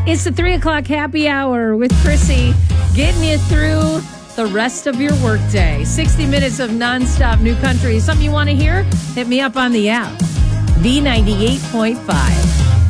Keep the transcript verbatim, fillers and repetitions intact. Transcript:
It's the three o'clock happy hour with Chrissy, getting you through the rest of your workday. sixty minutes of nonstop new country. Something you want to hear? Hit me up on the app. B ninety-eight point five.